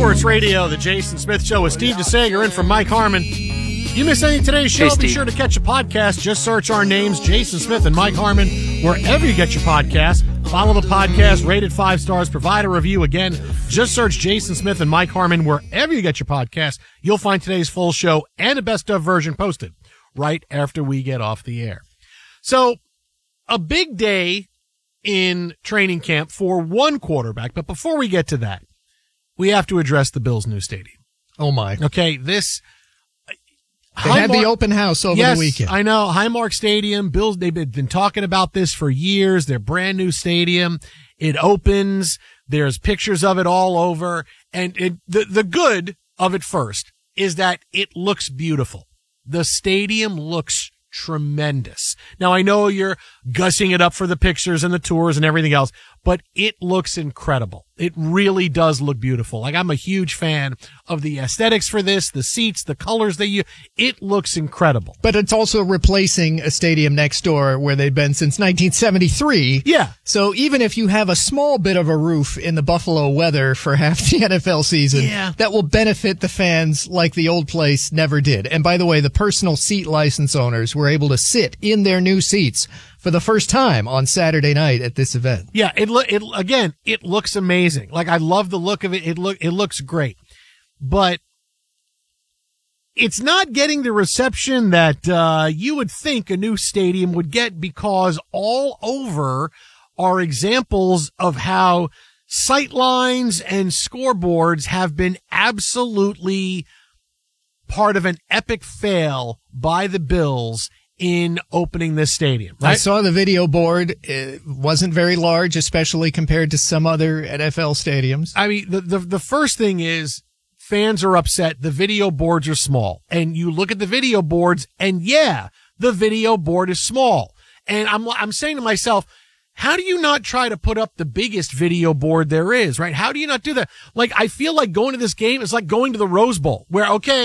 Sports Radio, the Jason Smith Show with Steve DeSager in for Mike Harmon. You miss any of today's show, Hey, be sure to catch a podcast. Just search our names, Jason Smith and Mike Harmon, wherever you get your podcast. Follow the podcast, rate it 5 stars, provide a review. Again, just search Jason Smith and Mike Harmon wherever you get your podcast. You'll find today's full show and a best of version posted right after we get off the air. So, a big day in training camp for one quarterback, but before we get to that, we have to address the Bills' new stadium. Oh, my. Okay, They had the open house over the weekend. I know. Highmark Stadium. Bills, they've been talking about this for years. Their brand new stadium. It opens. There's pictures of it all over. And the good of it first is that it looks beautiful. The stadium looks tremendous. Now, I know you're gushing it up for the pictures and the tours and everything else, but it looks incredible. It really does look beautiful. Like, I'm a huge fan of the aesthetics for this, the seats, the colors they use. It looks incredible. But it's also replacing a stadium next door where they've been since 1973. Yeah. So even if you have a small bit of a roof in the Buffalo weather for half the NFL season, that will benefit the fans like the old place never did. And by the way, the personal seat license owners were able to sit in their new seats for the first time on Saturday night at this event. Yeah, it looks amazing. Like, I love the look of it. It looks great. But it's not getting the reception that you would think a new stadium would get, because all over are examples of how sightlines and scoreboards have been absolutely part of an epic fail by the Bills in opening this stadium. Right? I saw the video board. It wasn't very large, especially compared to some other NFL stadiums. I mean, the first thing is fans are upset. The video boards are small. And you look at the video boards and the video board is small. And I'm saying to myself, how do you not try to put up the biggest video board there is, right? How do you not do that? Like, I feel like going to this game is like going to the Rose Bowl, where, okay,